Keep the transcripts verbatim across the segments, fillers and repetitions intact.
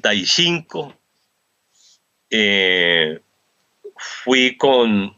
noventa y cinco eh, fui con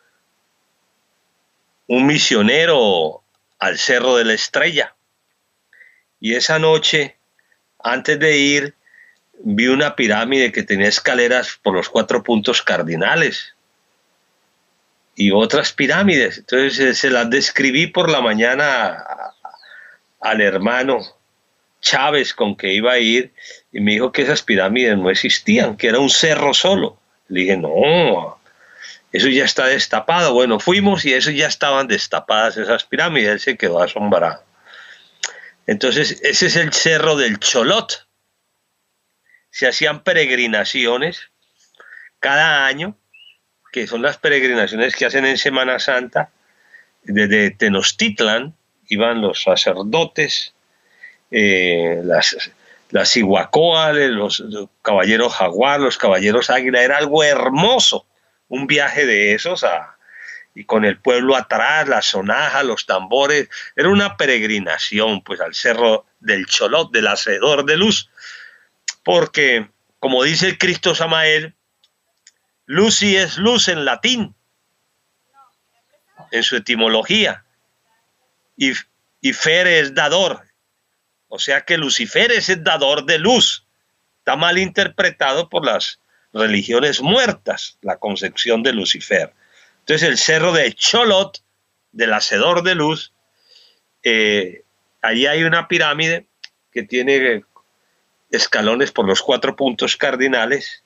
un misionero al Cerro de la Estrella, y esa noche, antes de ir, vi una pirámide que tenía escaleras por los cuatro puntos cardinales y otras pirámides. Entonces eh, se las describí por la mañana a, a, al hermano Chávez con que iba a ir, y me dijo que esas pirámides no existían, que era un cerro solo. Le dije, no, eso ya está destapado. Bueno, fuimos y eso ya estaban destapadas esas pirámides. Él se quedó asombrado. Entonces ese es el cerro del Cholot. Se hacían peregrinaciones cada año, que son las peregrinaciones que hacen en Semana Santa. Desde Tenochtitlan iban los sacerdotes, eh, las, las Cihuacóatl, los, los caballeros jaguar, los caballeros águila. Era algo hermoso, un viaje de esos, a, y con el pueblo atrás, la sonaja, los tambores. Era una peregrinación pues al cerro del Cholot, del Hacedor de Luz, porque, como dice el Cristo Samael, Luci es luz en latín, en su etimología, y, y Fer es dador, o sea que Lucifer es el dador de luz. Está mal interpretado por las religiones muertas, la concepción de Lucifer. Entonces el cerro de Cholot, del Hacedor de Luz, eh, allí hay una pirámide que tiene escalones por los cuatro puntos cardinales,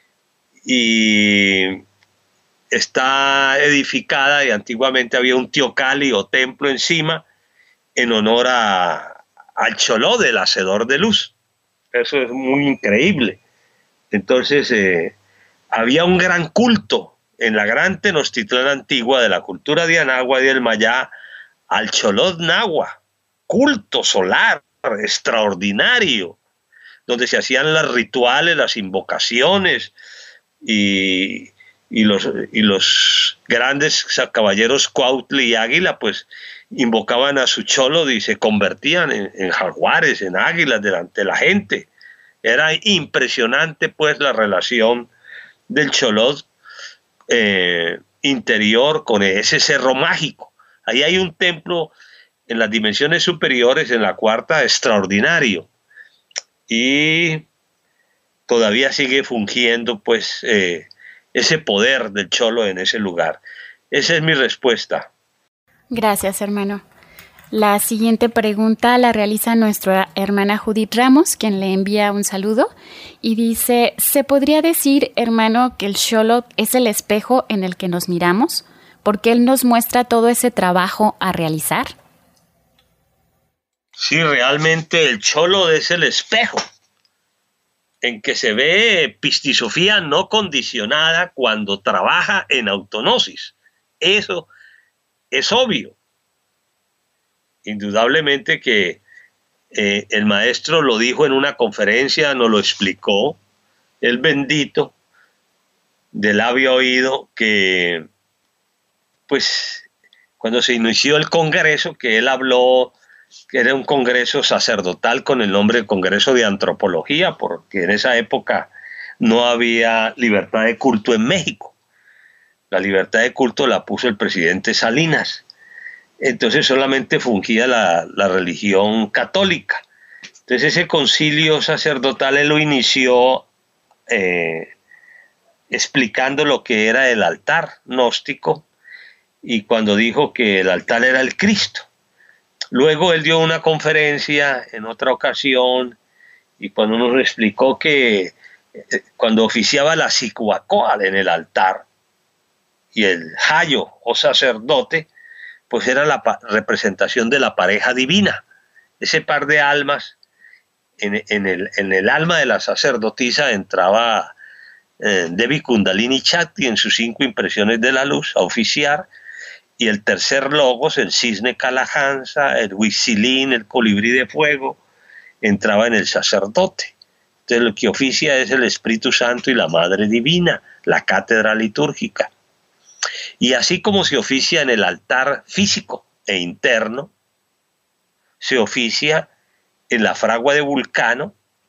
y está edificada, y antiguamente había un teocalli o templo encima en honor a, al Cholot, del Hacedor de Luz. Eso es muy increíble. Entonces eh, había un gran culto en la gran Tenochtitlán antigua de la cultura de Anáhuac y del Mayá al Cholot Nahua, culto solar extraordinario, donde se hacían los rituales, las invocaciones, y, y, los, y los grandes caballeros Cuautli y Águila pues invocaban a su cholo y se convertían en, en jaguares, en águilas delante de la gente. Era impresionante pues la relación del Cholot eh, interior con ese cerro mágico. Ahí hay un templo en las dimensiones superiores, en la cuarta, extraordinario, y todavía sigue fungiendo pues eh, ese poder del cholo en ese lugar. Esa es mi respuesta. Gracias, hermano. La siguiente pregunta la realiza nuestra hermana Judith Ramos, quien le envía un saludo, y dice, ¿se podría decir, hermano, que el cholo es el espejo en el que nos miramos? Porque él nos muestra todo ese trabajo a realizar. Sí, realmente el cholo es el espejo en que se ve pistisofía no condicionada cuando trabaja en autonosis. Eso es obvio. Indudablemente que eh, el maestro lo dijo en una conferencia, nos lo explicó, el bendito, de labio oído, que pues cuando se inició el congreso, que él habló que era un congreso sacerdotal con el nombre de Congreso de Antropología, porque en esa época no había libertad de culto en México. La libertad de culto la puso el presidente Salinas. Entonces solamente fungía la, la religión católica. Entonces ese concilio sacerdotal él lo inició eh, explicando lo que era el altar gnóstico, y cuando dijo que el altar era el Cristo. Luego él dio una conferencia en otra ocasión, y cuando nos explicó que eh, cuando oficiaba la Cihuacóatl en el altar y el jayo o sacerdote, pues era la representación de la pareja divina, ese par de almas. En, en, el, en el alma de la sacerdotisa entraba eh, Devi Kundalini Chakti en sus cinco impresiones de la luz a oficiar, y el tercer logos, el cisne Kalahansa, el Huitzilín, el colibrí de fuego, entraba en el sacerdote. Entonces lo que oficia es el Espíritu Santo y la Madre Divina, la cátedra litúrgica. Y así como se oficia en el altar físico e interno, se oficia en la fragua de Vulcano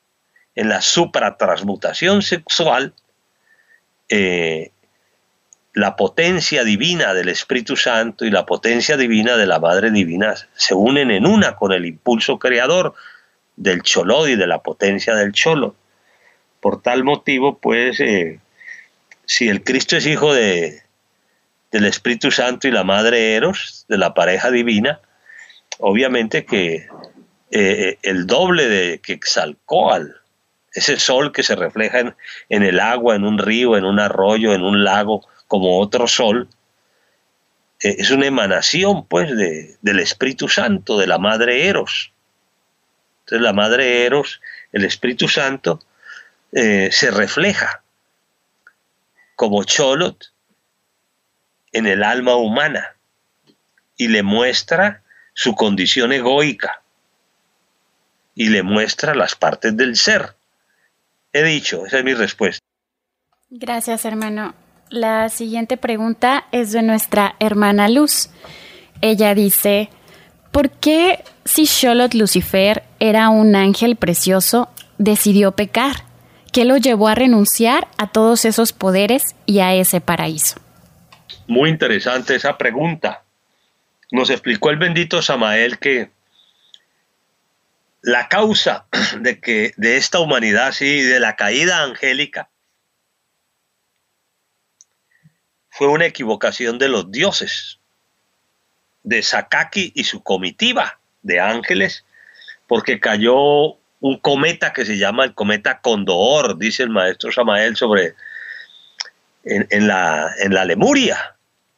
en la supratransmutación sexual, eh, la potencia divina del Espíritu Santo y la potencia divina de la Madre Divina se unen en una con el impulso creador del Cholot y de la potencia del Cholo. Por tal motivo, pues, eh, si el Cristo es hijo de, del Espíritu Santo y la Madre Eros, de la pareja divina, obviamente que eh, el doble de Quetzalcóatl, ese sol que se refleja en, en el agua, en un río, en un arroyo, en un lago, como otro sol, eh, es una emanación, pues, de, del Espíritu Santo, de la Madre Eros. Entonces la Madre Eros, el Espíritu Santo, eh, se refleja como Cholot en el alma humana y le muestra su condición egoica y le muestra las partes del ser. He dicho, esa es mi respuesta. Gracias, hermano. La siguiente pregunta es de nuestra hermana Luz. Ella dice, ¿por qué si Xolotl Lucifer era un ángel precioso, decidió pecar? ¿Qué lo llevó a renunciar a todos esos poderes y a ese paraíso? Muy interesante esa pregunta. Nos explicó el bendito Samael que la causa de, que, de esta humanidad, sí, de la caída angélica, fue una equivocación de los dioses, de Sakaki y su comitiva de ángeles, porque cayó un cometa que se llama el cometa Condor, dice el maestro Samael sobre en, en, la, en la Lemuria,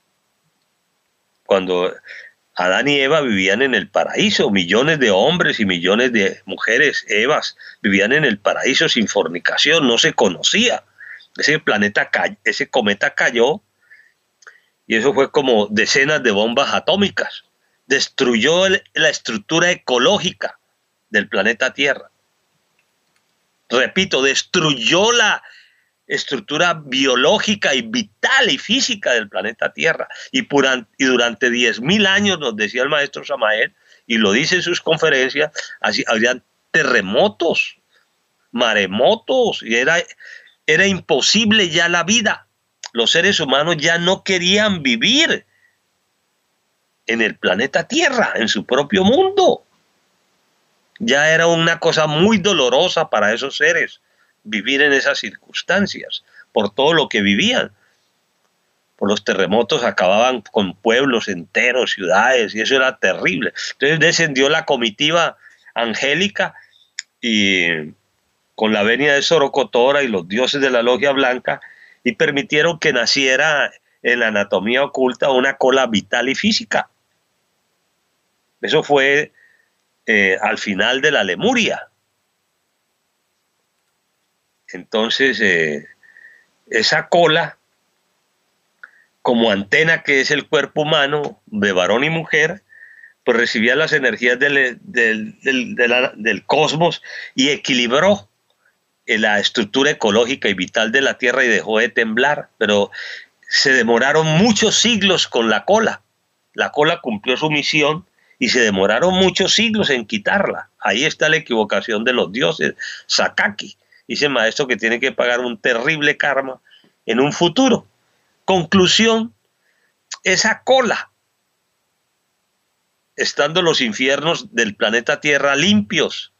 cuando Adán y Eva vivían en el paraíso, millones de hombres y millones de mujeres, Evas, vivían en el paraíso sin fornicación, no se conocía. Ese planeta, ese cometa cayó y eso fue como decenas de bombas atómicas. Destruyó el, la estructura ecológica del planeta Tierra. Repito, destruyó la estructura biológica y vital y física del planeta Tierra. Y, por, y durante diez mil años, nos decía el maestro Samael, y lo dice en sus conferencias, así, habían terremotos, maremotos, y era, era imposible ya la vida. Los seres humanos ya no querían vivir en el planeta Tierra, en su propio mundo. Ya era una cosa muy dolorosa para esos seres vivir en esas circunstancias, por todo lo que vivían. Por los terremotos acababan con pueblos enteros, ciudades, y eso era terrible. Entonces descendió la comitiva angélica y con la venia de Sorocotora y los dioses de la Logia Blanca, y permitieron que naciera en la anatomía oculta una cola vital y física. Eso fue eh, al final de la Lemuria. Entonces, eh, esa cola, como antena que es el cuerpo humano, de varón y mujer, pues recibía las energías del, del, del, de la, del cosmos y equilibró la estructura ecológica y vital de la Tierra y dejó de temblar. Pero se demoraron muchos siglos con la cola. La cola cumplió su misión y se demoraron muchos siglos en quitarla. Ahí está la equivocación de los dioses. Sakaki dice el maestro que tiene que pagar un terrible karma en un futuro. Conclusión, esa cola, estando los infiernos del planeta Tierra limpios,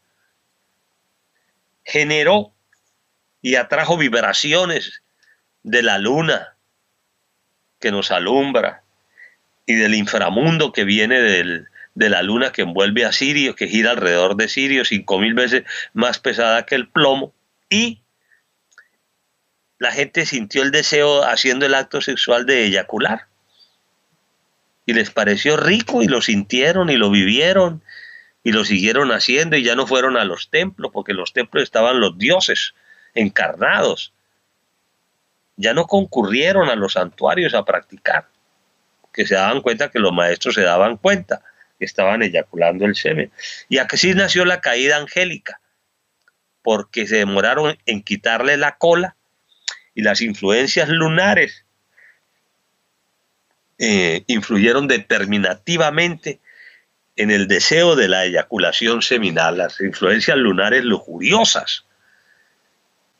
generó y atrajo vibraciones de la luna que nos alumbra y del inframundo que viene del, de la luna que envuelve a Sirio, que gira alrededor de Sirio, cinco mil veces más pesada que el plomo. Y la gente sintió el deseo haciendo el acto sexual de eyacular. Y les pareció rico y lo sintieron y lo vivieron y lo siguieron haciendo y ya no fueron a los templos, porque en los templos estaban los dioses encarnados. Ya no concurrieron a los santuarios a practicar, que se daban cuenta que los maestros se daban cuenta que estaban eyaculando el semen. Y así nació la caída angélica, porque se demoraron en quitarle la cola y las influencias lunares eh, influyeron determinativamente en el deseo de la eyaculación seminal, las influencias lunares lujuriosas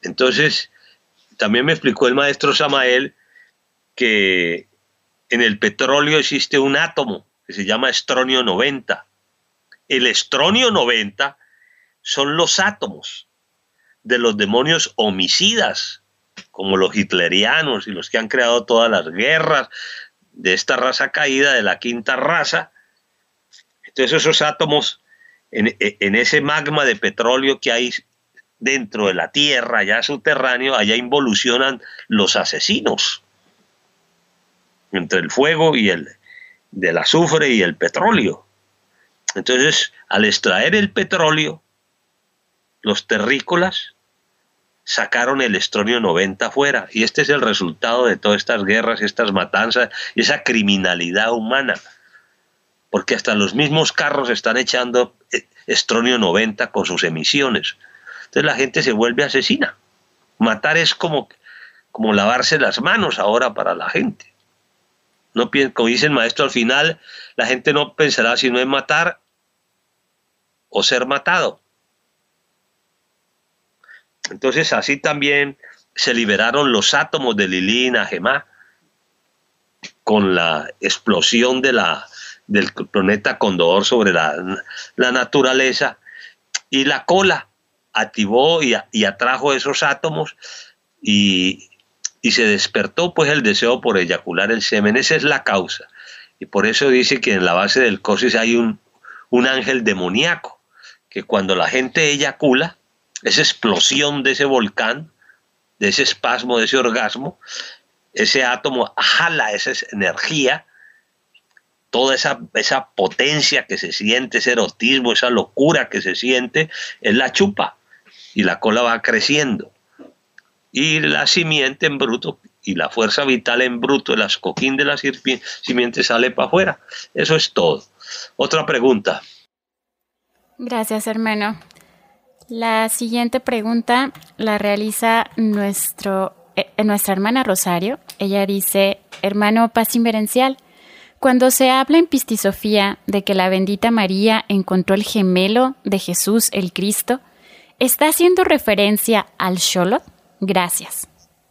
Entonces, también me explicó el maestro Samael que en el petróleo existe un átomo que se llama estronio noventa. El estronio noventa son los átomos de los demonios homicidas, como los hitlerianos y los que han creado todas las guerras de esta raza caída, de la quinta raza. Entonces esos átomos en, en ese magma de petróleo que hay dentro de la tierra, allá subterráneo, allá involucionan los asesinos entre el fuego y el del azufre y el petróleo. Entonces, al extraer el petróleo, los terrícolas sacaron el estronio noventa afuera, y este es el resultado de todas estas guerras, estas matanzas y esa criminalidad humana, porque hasta los mismos carros están echando estronio noventa con sus emisiones. Entonces la gente se vuelve asesina. Matar es como, como lavarse las manos ahora para la gente. No, como dice el maestro, al final la gente no pensará si no es matar o ser matado. Entonces así también se liberaron los átomos de Lilí y Nagemá con la explosión de la, del planeta Condor sobre la, la naturaleza, y la cola activó y, y atrajo esos átomos y, y se despertó pues el deseo por eyacular el semen. Esa es la causa, y por eso dice que en la base del coxis hay un, un ángel demoníaco, que cuando la gente eyacula, esa explosión de ese volcán, de ese espasmo, de ese orgasmo, ese átomo jala esa energía, toda esa, esa potencia que se siente, ese erotismo, esa locura que se siente, él la chupa y la cola va creciendo. Y la simiente en bruto y la fuerza vital en bruto, el ascoquín de la simiente sale para afuera. Eso es todo. Otra pregunta. Gracias, hermano. La siguiente pregunta la realiza nuestro, eh, nuestra hermana Rosario. Ella dice: hermano Paz Inverencial, cuando se habla en Pistisofía de que la bendita María encontró el gemelo de Jesús el Cristo, ¿está haciendo referencia al Xolotl? Gracias.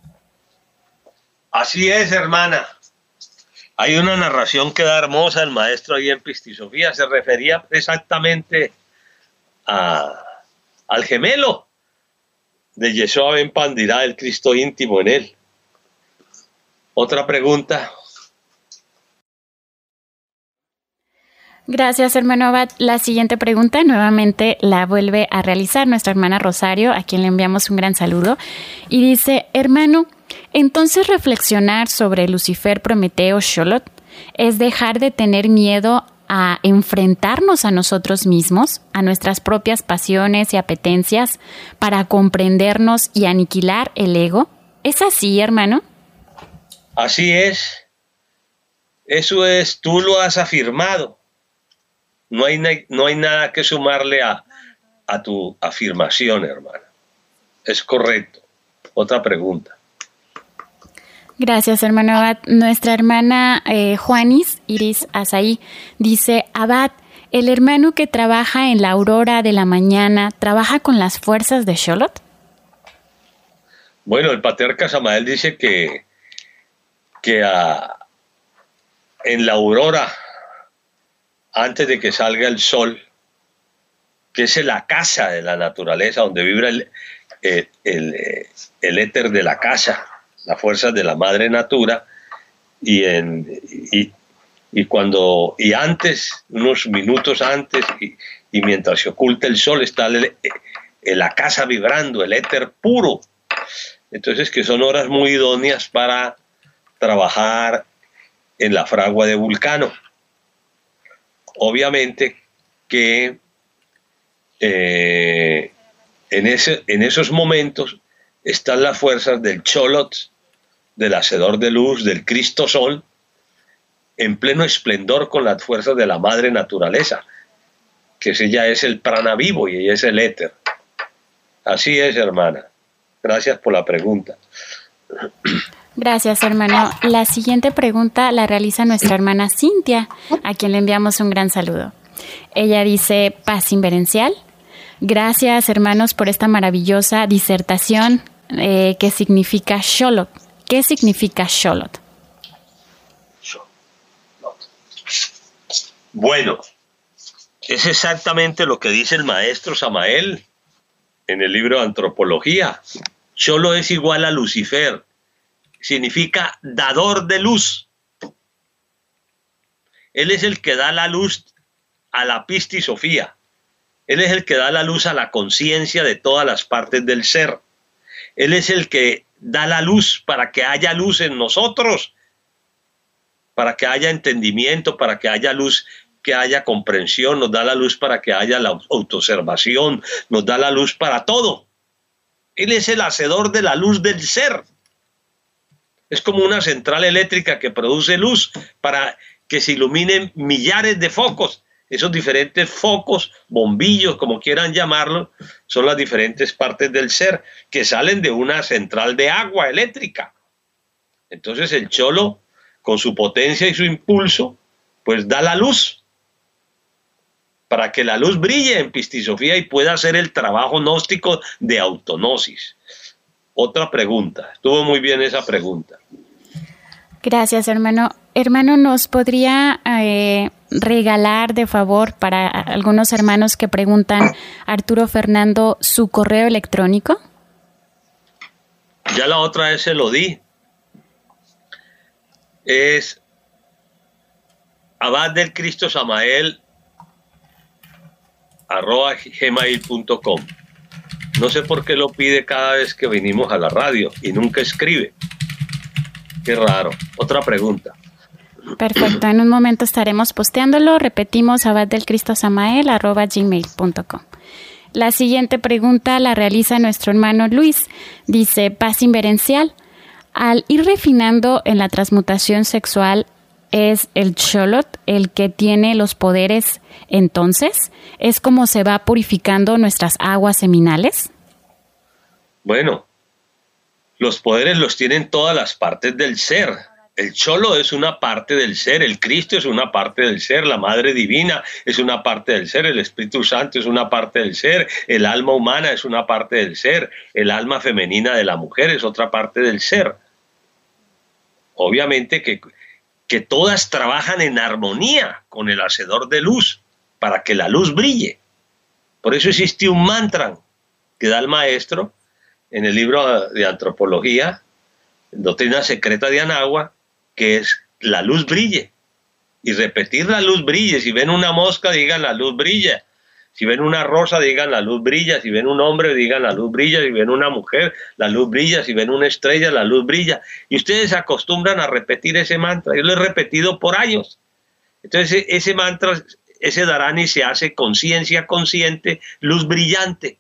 Así es, hermana. Hay una narración que da hermosa el maestro ahí en Pistisofía. Se refería exactamente a... al gemelo de Yeshua ben Pandirá, el Cristo íntimo en él. Otra pregunta. Gracias, hermano Abad. La siguiente pregunta nuevamente la vuelve a realizar nuestra hermana Rosario, a quien le enviamos un gran saludo, y dice: hermano, entonces reflexionar sobre Lucifer, Prometeo, Xolotl es dejar de tener miedo a enfrentarnos a nosotros mismos, a nuestras propias pasiones y apetencias, para comprendernos y aniquilar el ego. ¿Es así, hermano? Así es. Eso es, tú lo has afirmado. No hay, no hay nada que sumarle a, a tu afirmación, hermana. Es correcto. Otra pregunta. Gracias, hermano Abad. Nuestra hermana eh, Juanis Iris Azaí dice: Abad, ¿el hermano que trabaja en la aurora de la mañana trabaja con las fuerzas de Xolotl? Bueno, el patriarca Samael dice que, que a, en la aurora, antes de que salga el sol, que es la casa de la naturaleza, donde vibra el, el, el, el éter de la casa, las fuerzas de la madre natura, y, en, y, y cuando y antes, unos minutos antes, y, y mientras se oculta el sol, está el, el, la casa vibrando, el éter puro. Entonces, que son horas muy idóneas para trabajar en la fragua de Vulcano. Obviamente que eh, en, ese, en esos momentos están las fuerzas del Xolotl, del Hacedor de Luz, del Cristo Sol, en pleno esplendor con las fuerzas de la madre naturaleza, que ella es el prana vivo y ella es el éter. Así es, hermana. Gracias por la pregunta. Gracias, hermano. La siguiente pregunta la realiza nuestra hermana Cintia, a quien le enviamos un gran saludo. Ella dice: Paz Inverencial. Gracias, hermanos, por esta maravillosa disertación eh, que significa Xolotl. ¿Qué significa Xolotl? Bueno, es exactamente lo que dice el maestro Samael en el libro de Antropología. Xolo es igual a Lucifer, significa dador de luz. Él es el que da la luz a la pistisofía. Él es el que da la luz a la conciencia de todas las partes del ser. Él es el que da la luz para que haya luz en nosotros, para que haya entendimiento, para que haya luz, que haya comprensión, nos da la luz para que haya la autoobservación, nos da la luz para todo. Él es el hacedor de la luz del ser. Es como una central eléctrica que produce luz para que se iluminen millares de focos. Esos diferentes focos, bombillos, como quieran llamarlo, son las diferentes partes del ser que salen de una central de agua eléctrica. Entonces el Xolo, con su potencia y su impulso, pues da la luz para que la luz brille en pistisofía y pueda hacer el trabajo gnóstico de autognosis. Otra pregunta. Estuvo muy bien esa pregunta. Gracias, hermano. Hermano, ¿nos podría eh, regalar de favor para algunos hermanos que preguntan, Arturo Fernando, su correo electrónico? Ya la otra vez se lo di. Es abad del Cristo Samael arroba gmail punto com. No sé por qué lo pide cada vez que venimos a la radio y nunca escribe. Qué raro. Otra pregunta. Perfecto. En un momento estaremos posteándolo. Repetimos, abad del Cristo Samael arroba gmail punto com. La siguiente pregunta la realiza nuestro hermano Luis. Dice, paz inverencial. Al ir refinando en la transmutación sexual, ¿es el Xolotl el que tiene los poderes entonces? ¿Es como se va purificando nuestras aguas seminales? Bueno, los poderes los tienen todas las partes del ser. El Xolo es una parte del ser, el Cristo es una parte del ser, la Madre Divina es una parte del ser, el Espíritu Santo es una parte del ser, el alma humana es una parte del ser, el alma femenina de la mujer es otra parte del ser. Obviamente que, que todas trabajan en armonía con el hacedor de luz para que la luz brille. Por eso existe un mantra que da el maestro en el libro de Antropología, Doctrina Secreta de Anagua, que es la luz brille. Y repetir la luz brille. Si ven una mosca, digan la luz brilla. Si ven una rosa, digan la luz brilla. Si ven un hombre, digan la luz brilla. Si ven una mujer, la luz brilla. Si ven una estrella, la luz brilla. Y ustedes se acostumbran a repetir ese mantra. Yo lo he repetido por años. Entonces ese mantra, ese dharani se hace conciencia consciente, luz brillante.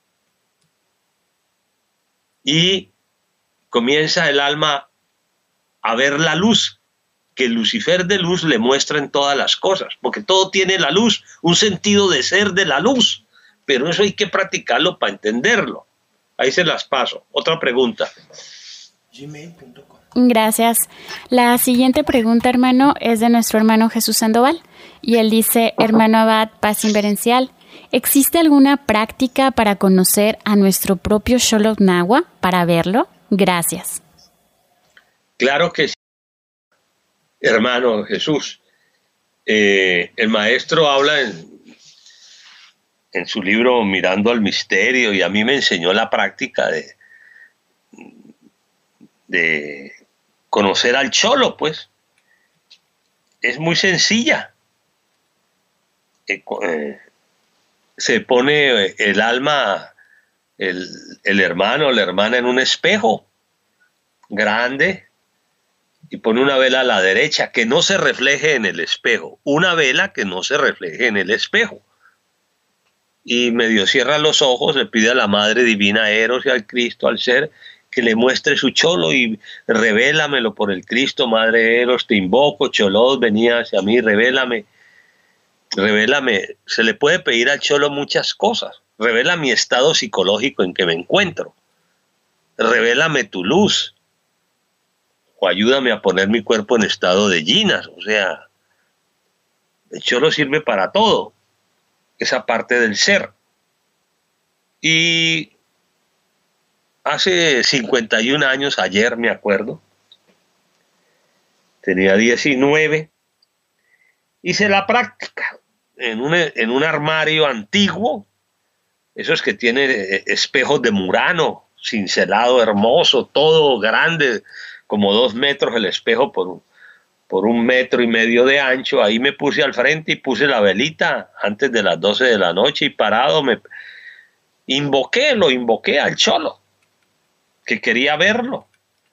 Y comienza el alma a ver la luz que Lucifer de luz le muestra en todas las cosas, porque todo tiene la luz, un sentido de ser de la luz, pero eso hay que practicarlo para entenderlo. Ahí se las paso. Otra pregunta. gmail punto com. Gracias. La siguiente pregunta, hermano, es de nuestro hermano Jesús Sandoval, y él dice, hermano abad, paz inverencial, ¿existe alguna práctica para conocer a nuestro propio Xolotl Nahua, para verlo? Gracias. Claro que sí, hermano Jesús. Eh, el maestro habla en, en su libro Mirando al Misterio, y a mí me enseñó la práctica de, de conocer al Xolo, pues. Es muy sencilla. Eh, eh, se pone el alma, el, el hermano o la hermana en un espejo grande, y pone una vela a la derecha que no se refleje en el espejo, una vela que no se refleje en el espejo, y medio cierra los ojos, le pide a la Madre Divina Eros y al Cristo, al ser, que le muestre su Xolo y revélamelo por el Cristo. Madre Eros, te invoco, Xolotl, venía hacia mí, revélame, revélame. Se le puede pedir al Xolo muchas cosas. Revela mi estado psicológico en que me encuentro, revélame tu luz, o ayúdame a poner mi cuerpo en estado de yinas. O sea, el Xolo sirve para todo, esa parte del ser. Y hace cincuenta y un años, ayer me acuerdo, tenía diecinueve, hice la práctica en un, en un armario antiguo, esos que tiene espejos de Murano, cincelado hermoso, todo grande, como dos metros el espejo por un, por un metro y medio de ancho. Ahí me puse al frente y puse la velita antes de las doce de la noche y parado me invoqué, lo invoqué al cholo, que quería verlo.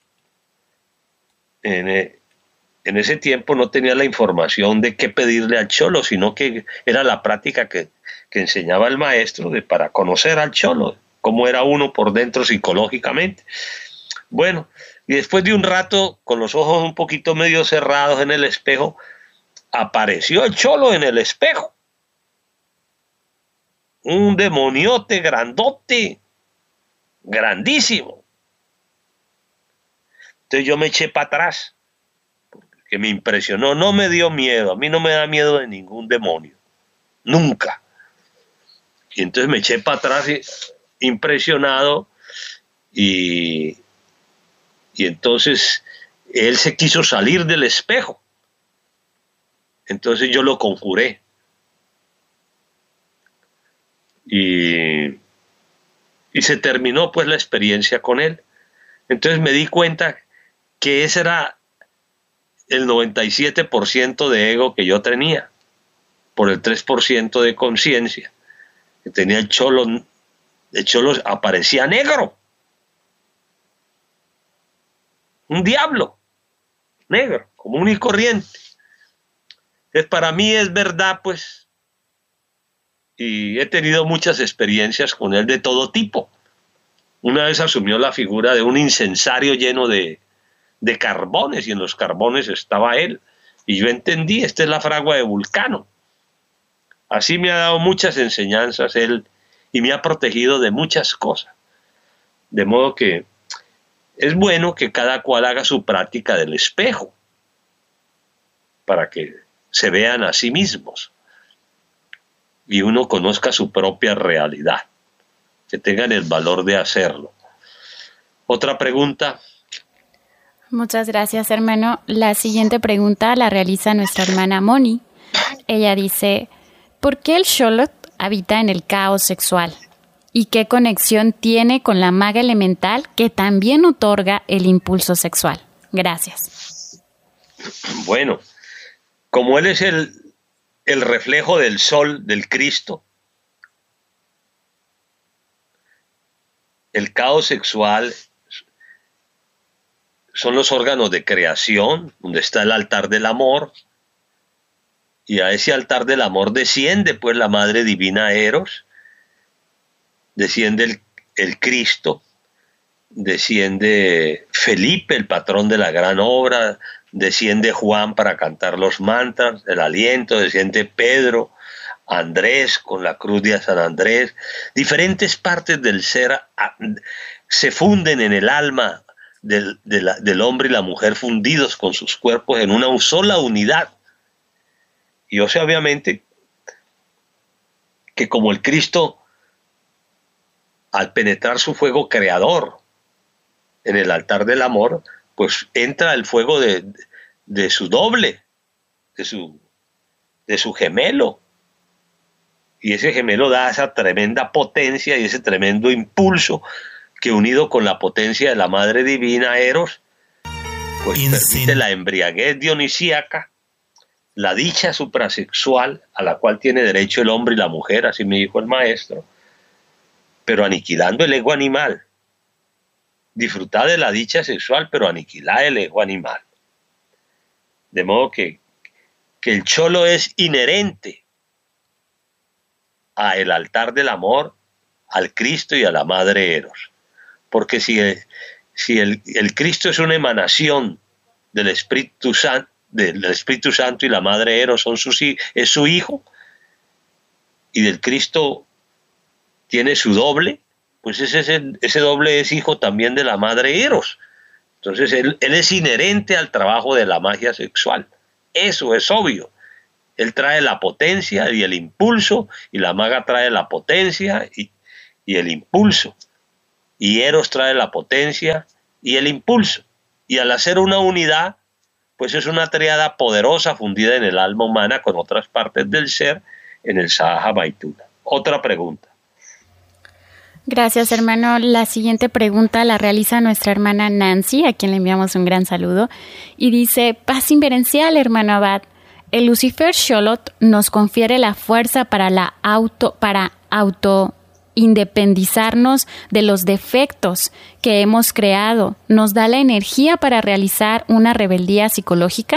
En, en ese tiempo no tenía la información de qué pedirle al cholo, sino que era la práctica que, que enseñaba el maestro de, para conocer al cholo, cómo era uno por dentro psicológicamente. Bueno, y después de un rato, con los ojos un poquito medio cerrados en el espejo, apareció el cholo en el espejo. Un demoniote grandote, grandísimo. Entonces yo me eché para atrás, porque me impresionó, no me dio miedo, a mí no me da miedo de ningún demonio, nunca. Y entonces me eché para atrás impresionado y... Y entonces él se quiso salir del espejo. Entonces yo lo conjuré. Y, y se terminó pues la experiencia con él. Entonces me di cuenta que ese era el noventa y siete por ciento de ego que yo tenía, por el tres por ciento de conciencia. Que tenía el cholo, el cholo aparecía negro. Un diablo negro, común y corriente. Entonces, para mí es verdad, pues, y he tenido muchas experiencias con él de todo tipo. Una vez asumió la figura de un incensario lleno de, de carbones, y en los carbones estaba él. Y yo entendí, esta es la fragua de Vulcano. Así me ha dado muchas enseñanzas él, y me ha protegido de muchas cosas. De modo que es bueno que cada cual haga su práctica del espejo para que se vean a sí mismos y uno conozca su propia realidad, que tengan el valor de hacerlo. Otra pregunta. Muchas gracias, hermano. La siguiente pregunta la realiza nuestra hermana Moni. Ella dice, ¿por qué el Xolotl habita en el caos sexual? ¿Y qué conexión tiene con la maga elemental que también otorga el impulso sexual? Gracias. Bueno, como él es el, el reflejo del sol, del Cristo, el caos sexual son los órganos de creación, donde está el altar del amor, y a ese altar del amor desciende pues la Madre Divina Eros, desciende el, el Cristo, desciende Felipe, el patrón de la gran obra, desciende Juan para cantar los mantras, el aliento, desciende Pedro, Andrés con la cruz de San Andrés. Diferentes partes del ser se funden en el alma del, de la, del hombre y la mujer, fundidos con sus cuerpos en una sola unidad. Y o sea, obviamente, que como el Cristo, al penetrar su fuego creador en el altar del amor, pues entra el fuego de, de su doble, de su, de su gemelo. Y ese gemelo da esa tremenda potencia y ese tremendo impulso que, unido con la potencia de la Madre Divina Eros, pues Incin- permite la embriaguez dionisíaca, la dicha suprasexual a la cual tiene derecho el hombre y la mujer, así me dijo el maestro, pero aniquilando el ego animal. Disfrutar de la dicha sexual, pero aniquilar el ego animal. De modo que, que el cholo es inherente al altar del amor, al Cristo y a la Madre Eros. Porque si el, si el, el Cristo es una emanación del Espíritu Santo, del Espíritu Santo y la Madre Eros son sus, es su hijo, y del Cristo tiene su doble, pues ese, ese doble es hijo también de la Madre Eros. Entonces él, él es inherente al trabajo de la magia sexual. Eso es obvio. Él trae la potencia y el impulso, y la maga trae la potencia y, y el impulso. y Eros trae la potencia y el impulso. Y al hacer una unidad, pues es una tríada poderosa fundida en el alma humana con otras partes del ser en el Sahaja Maituna. Otra pregunta. Gracias, hermano. La siguiente pregunta la realiza nuestra hermana Nancy, a quien le enviamos un gran saludo, y dice: paz inverencial, hermano Abad. El Lucifer Sholot nos confiere la fuerza para la auto, para auto independizarnos de los defectos que hemos creado. ¿Nos da la energía para realizar una rebeldía psicológica?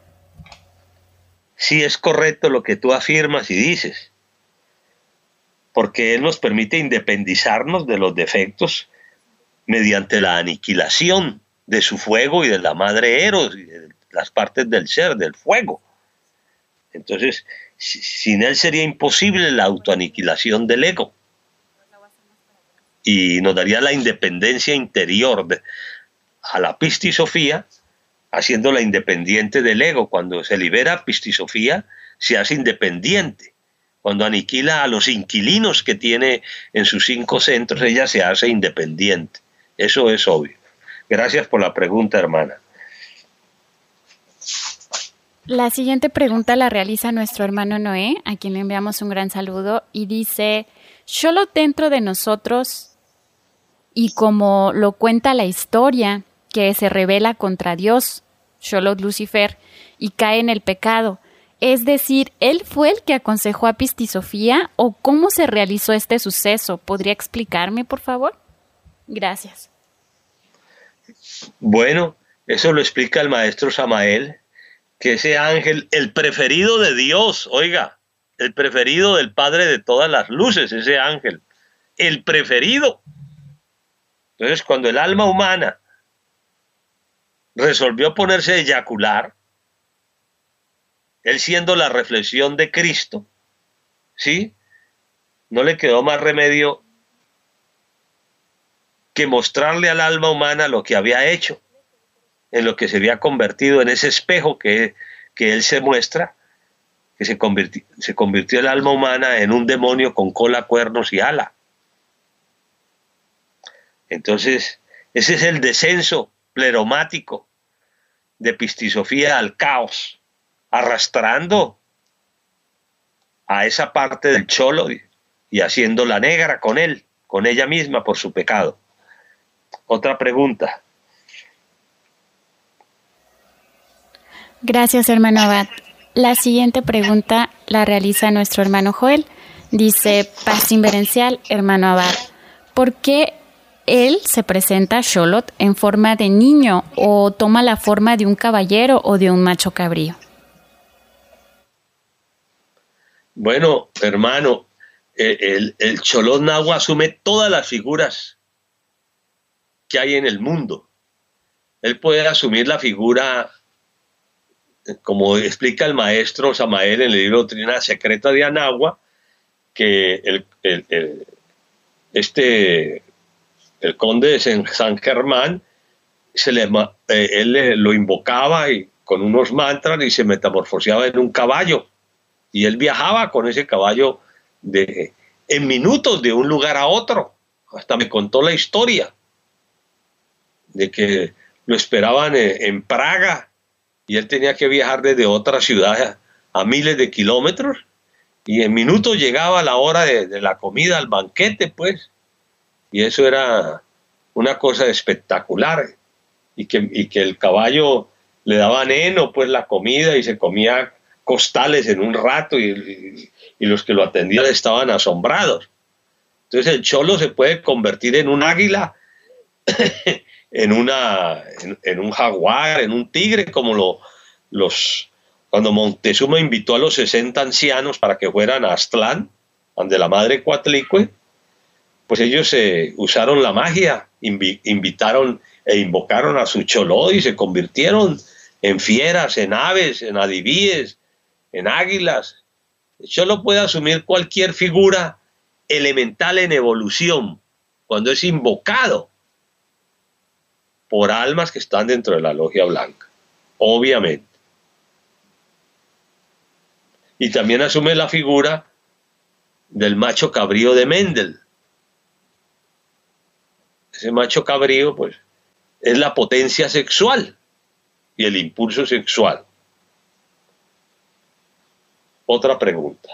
Sí, es correcto lo que tú afirmas y dices, porque Él nos permite independizarnos de los defectos mediante la aniquilación de su fuego y de la madre Eros, y de las partes del ser, del fuego. Entonces, sin Él sería imposible la autoaniquilación del ego. Y nos daría la independencia interior de, a la pistisofía, haciéndola independiente del ego. Cuando se libera pistisofía, se hace independiente. Cuando aniquila a los inquilinos que tiene en sus cinco centros, ella se hace independiente. Eso es obvio. Gracias por la pregunta, hermana. La siguiente pregunta la realiza nuestro hermano Noé, a quien le enviamos un gran saludo, y dice: solo dentro de nosotros, y como lo cuenta la historia, que se rebela contra Dios, Sholot Lucifer, y cae en el pecado. Es decir, ¿él fue el que aconsejó a Pistisofía o cómo se realizó este suceso? ¿Podría explicarme, por favor? Gracias. Bueno, eso lo explica el maestro Samael, que ese ángel, el preferido de Dios, oiga, el preferido del Padre de todas las luces, ese ángel, el preferido. Entonces, cuando el alma humana resolvió ponerse a eyacular, él siendo la reflexión de Cristo, ¿sí? No le quedó más remedio que mostrarle al alma humana lo que había hecho, en lo que se había convertido en ese espejo que, que él se muestra, que se convirtió, se convirtió el alma humana en un demonio con cola, cuernos y ala. Entonces, ese es el descenso pleromático de Pistisofía al caos, arrastrando a esa parte del cholo y, y haciéndola negra con él, con ella misma por su pecado. Otra pregunta. Gracias, hermano Abad. La siguiente pregunta la realiza nuestro hermano Joel. Dice: paz inverencial, hermano Abad. ¿Por qué él se presenta a Sholot en forma de niño o toma la forma de un caballero o de un macho cabrío? Bueno, hermano, el, el Sholot Nahua asume todas las figuras que hay en el mundo. Él puede asumir la figura, como explica el maestro Samael en el libro Doctrina Secreta de Anagua, que el, el, el, este, el conde de San Germán, se le, eh, él lo invocaba y, con unos mantras, y se metamorfoseaba en un caballo. Y él viajaba con ese caballo de, en minutos de un lugar a otro. Hasta me contó la historia de que lo esperaban en, en Praga y él tenía que viajar desde otra ciudad a, a miles de kilómetros, y en minutos llegaba a la hora de, de la comida, al banquete, pues. Y eso era una cosa espectacular. Y que, y que el caballo le daba heno, pues, la comida, y se comía costales en un rato, y, y, y los que lo atendían estaban asombrados. Entonces el cholo se puede convertir en un águila, en, una, en, en un jaguar, en un tigre, como lo, los, cuando Montezuma invitó a los sesenta ancianos para que fueran a Aztlán, donde la madre Coatlicue, pues ellos eh, usaron la magia, invi, invitaron e invocaron a su choló y se convirtieron en fieras, en aves, en adivíes, en águilas. El cholo puede asumir cualquier figura elemental en evolución cuando es invocado por almas que están dentro de la logia blanca, obviamente. Y también asume la figura del macho cabrío de Mendel. ese macho cabrío, pues, es la potencia sexual y el impulso sexual. Otra pregunta.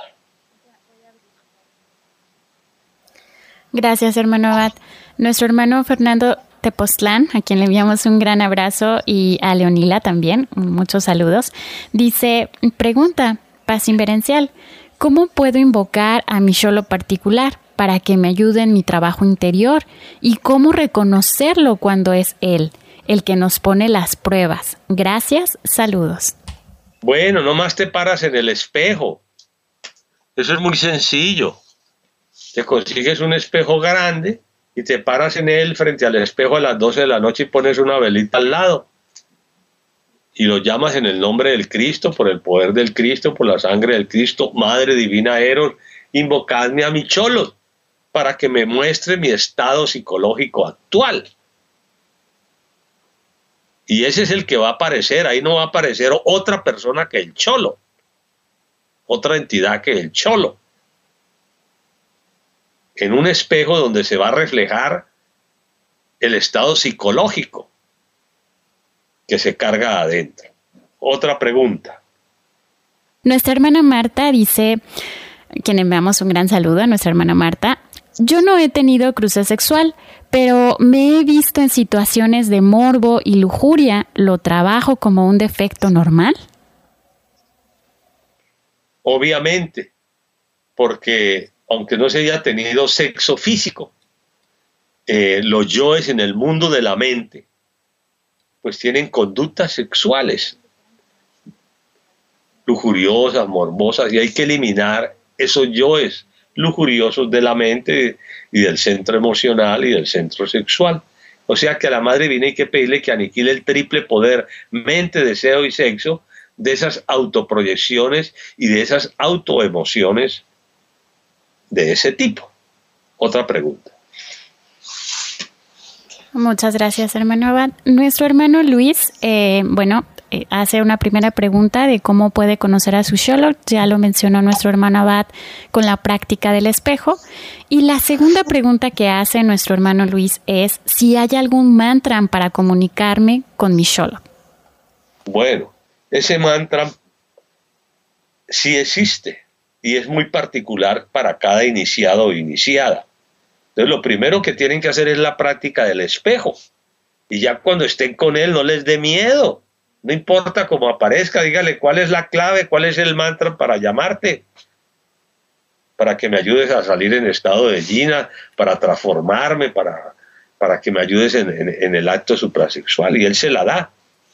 Gracias, hermano Abad. Nuestro hermano Fernando Tepoztlán, a quien le enviamos un gran abrazo, y a Leonila también, muchos saludos, dice, pregunta, paz inverencial, ¿cómo puedo invocar a mi Xolo particular para que me ayude en mi trabajo interior? ¿Y cómo reconocerlo cuando es él, el que nos pone las pruebas? Gracias, saludos. Bueno, nomás te paras en el espejo. Eso es muy sencillo. Te consigues un espejo grande y te paras en él frente al espejo a las doce de la noche y pones una velita al lado. Y lo llamas en el nombre del Cristo, por el poder del Cristo, por la sangre del Cristo, Madre Divina Eros, invocadme a mi Xolo para que me muestre mi estado psicológico actual. Y ese es el que va a aparecer, ahí no va a aparecer otra persona que el Xolo, otra entidad que el Xolo. En un espejo donde se va a reflejar el estado psicológico que se carga adentro. Otra pregunta. Nuestra hermana Marta dice, quien enviamos un gran saludo a nuestra hermana Marta, yo no he tenido cruce sexual, pero me he visto en situaciones de morbo y lujuria. ¿Lo trabajo como un defecto normal? Obviamente, porque aunque no se haya tenido sexo físico, eh, los yoes en el mundo de la mente, pues tienen conductas sexuales lujuriosas, morbosas, y hay que eliminar esos yoes lujuriosos de la mente y del centro emocional y del centro sexual. O sea que a la Madre Divina hay que pedirle que aniquile el triple poder, mente, deseo y sexo, de esas autoproyecciones y de esas autoemociones de ese tipo. Otra pregunta. Muchas gracias, hermano Abad. Nuestro hermano Luis, eh, bueno, eh, hace una primera pregunta de cómo puede conocer a su Xolo. Ya lo mencionó nuestro hermano Abad con la práctica del espejo. Y la segunda pregunta que hace nuestro hermano Luis es si hay algún mantra para comunicarme con mi Xolo. Bueno, ese mantra sí existe y es muy particular para cada iniciado o iniciada. Entonces, lo primero que tienen que hacer es la práctica del espejo. Y ya cuando estén con él, no les dé miedo. No importa cómo aparezca, dígale cuál es la clave, cuál es el mantra para llamarte, para que me ayudes a salir en estado de Jina, para transformarme, para, para que me ayudes en, en, en el acto suprasexual. Y él se la da.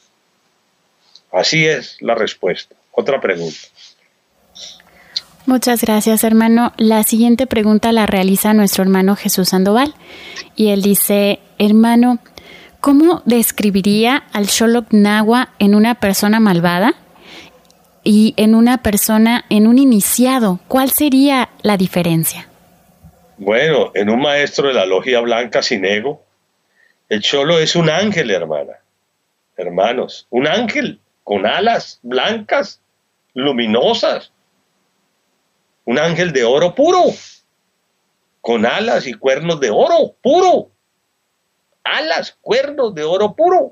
Así es la respuesta. Otra pregunta. Muchas gracias, hermano. La siguiente pregunta la realiza nuestro hermano Jesús Sandoval. Y él dice, hermano, ¿cómo describiría al Xolotl Nahua en una persona malvada y en una persona, en un iniciado? ¿Cuál sería la diferencia? Bueno, en un maestro de la logia blanca sin ego, el Xolo es un ángel, hermana. Hermanos, un ángel con alas blancas, luminosas. Un ángel de oro puro, con alas y cuernos de oro puro. Alas, cuernos de oro puro.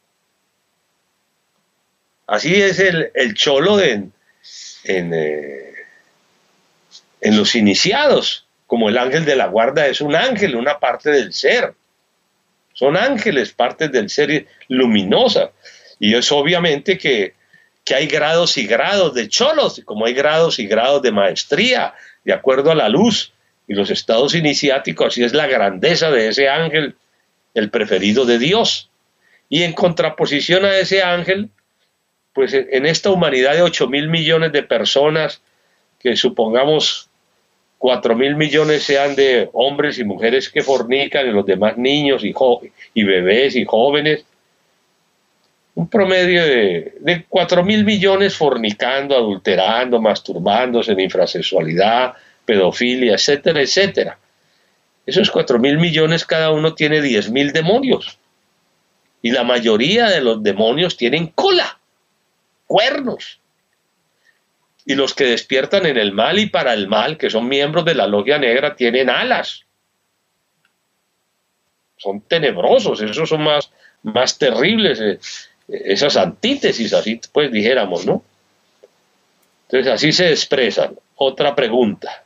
Así es el, el Xolo de, en, en, eh, en los iniciados, como el ángel de la guarda es un ángel, una parte del ser. Son ángeles, partes del ser luminosas. Y es obviamente que que hay grados y grados de cholos, como hay grados y grados de maestría, de acuerdo a la luz y los estados iniciáticos, así es la grandeza de ese ángel, el preferido de Dios. Y en contraposición a ese ángel, pues en esta humanidad de ocho mil millones de personas, que supongamos cuatro mil millones sean de hombres y mujeres que fornican, y los demás niños y, y bebés y jóvenes, un promedio de, de cuatro mil millones fornicando, adulterando, masturbándose en infrasexualidad, pedofilia, etcétera, etcétera. Esos cuatro mil millones cada uno tiene diez mil demonios. Y la mayoría de los demonios tienen cola, cuernos. Y los que despiertan en el mal y para el mal, que son miembros de la logia negra, tienen alas. son tenebrosos, esos son más, más terribles, eh, esas antítesis, así pues dijéramos, ¿no? Entonces así se expresan. Otra pregunta.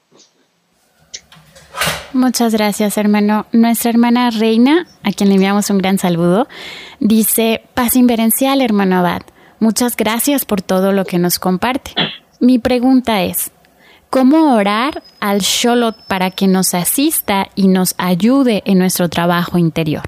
Muchas gracias, hermano. Nuestra hermana Reina, a quien le enviamos un gran saludo, dice: paz inverencial, hermano Abad. Muchas gracias por todo lo que nos comparte. Mi pregunta es: ¿cómo orar al Sholot para que nos asista y nos ayude en nuestro trabajo interior?